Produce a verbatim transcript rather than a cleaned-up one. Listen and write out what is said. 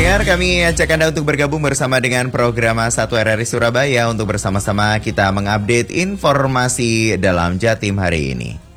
pendengar, kami ajak Anda untuk bergabung bersama dengan program satu R R I Surabaya untuk bersama-sama kita mengupdate informasi dalam Jatim hari ini.